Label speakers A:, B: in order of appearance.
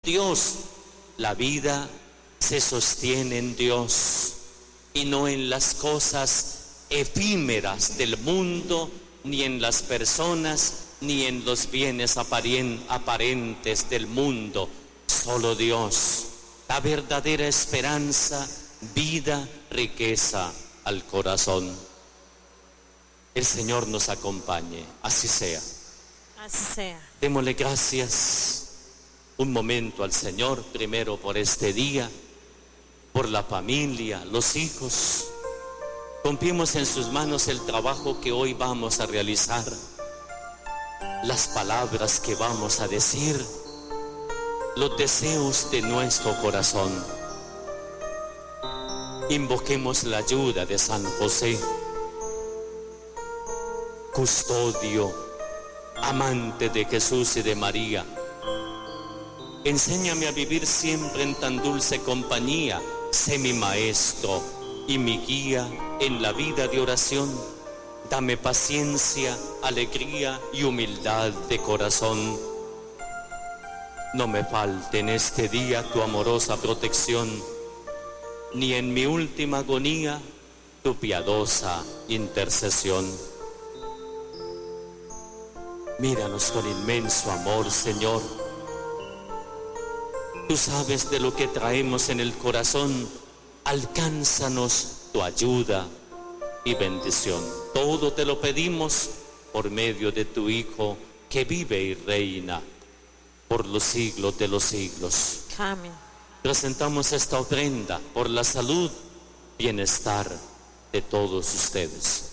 A: Dios. La vida se sostiene en Dios y no en las cosas efímeras del mundo, ni en las personas, ni en los bienes aparentes del mundo. Solo Dios da verdadera esperanza, vida, riqueza al corazón. El Señor nos acompañe, así sea.
B: Así sea.
A: Démosle gracias un momento al Señor, primero por este día, por la familia, los hijos. Confiemos en sus manos el trabajo que hoy vamos a realizar, las palabras que vamos a decir, los deseos de nuestro corazón. Invoquemos la ayuda de San José, custodio, amante de Jesús y de María. Enséñame a vivir siempre en tan dulce compañía. Sé mi maestro y mi guía en la vida de oración. Dame paciencia, alegría y humildad de corazón. No me falte en este día tu amorosa protección, ni en mi última agonía tu piadosa intercesión. Míranos con inmenso amor, Señor. Tú sabes de lo que traemos en el corazón. Alcánzanos tu ayuda y bendición. Todo te lo pedimos por medio de tu Hijo, que vive y reina por los siglos de los siglos.
B: Amén.
A: Presentamos esta ofrenda por la salud, bienestar de todos ustedes.